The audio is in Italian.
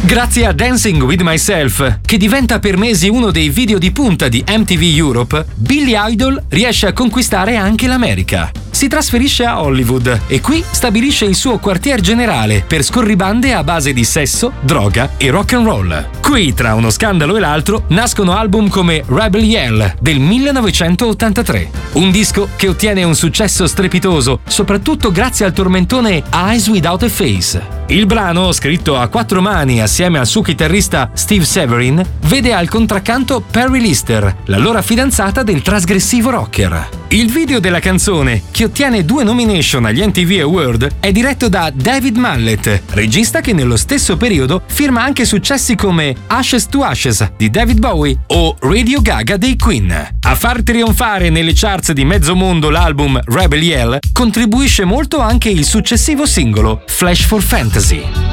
Grazie a Dancing With Myself, che diventa per mesi uno dei video di punta di MTV Europe, Billy Idol riesce a conquistare anche l'America. Si trasferisce a Hollywood e qui stabilisce il suo quartier generale per scorribande a base di sesso, droga e rock and roll. Qui, tra uno scandalo e l'altro, nascono album come Rebel Yell del 1983, un disco che ottiene un successo strepitoso, soprattutto grazie al tormentone Eyes Without a Face. Il brano, scritto a quattro mani assieme al suo chitarrista Steve Severin, vede al contraccanto Perry Lister, l'allora fidanzata del trasgressivo rocker. Il video della canzone, che ottiene 2 nomination agli MTV Award, è diretto da David Mallet, regista che nello stesso periodo firma anche successi come Ashes to Ashes di David Bowie o Radio Gaga dei Queen. A far trionfare nelle charts di mezzo mondo l'album Rebel Yell contribuisce molto anche il successivo singolo Flash for Fantasy.